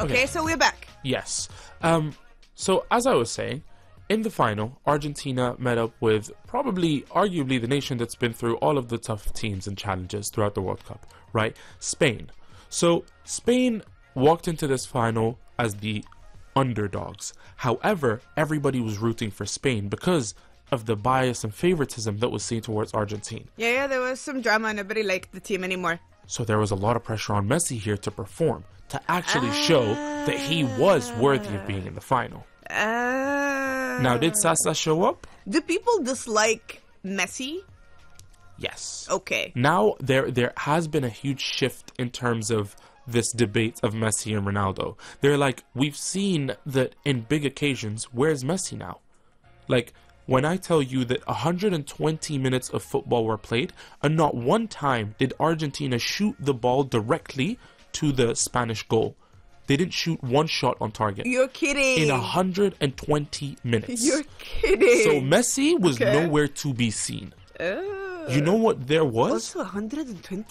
Okay, so we're back. Yes. So as I was saying, in the final, Argentina met up with arguably the nation that's been through all of the tough teams and challenges throughout the World Cup, right? Spain. So Spain walked into this final as the underdogs. However, everybody was rooting for Spain because of the bias and favoritism that was seen towards Argentina. Yeah, there was some drama. Nobody liked the team anymore. So there was a lot of pressure on Messi here to perform, to actually show that he was worthy of being in the final. Now, did Sasa show up? Do people dislike Messi? Yes. Okay. Now, there has been a huge shift in terms of this debate of Messi and Ronaldo. They're like, we've seen that in big occasions, where's Messi now? Like, when I tell you that 120 minutes of football were played, and not one time did Argentina shoot the ball directly to the Spanish goal. They didn't shoot one shot on target. You're kidding. In 120 minutes. You're kidding. So Messi was nowhere to be seen. You know what there was? Also 120